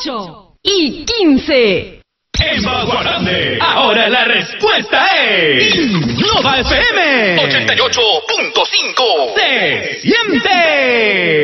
8 y 15. En Bagua Grande, ahora la respuesta es Nova FM 88.5. Se siente.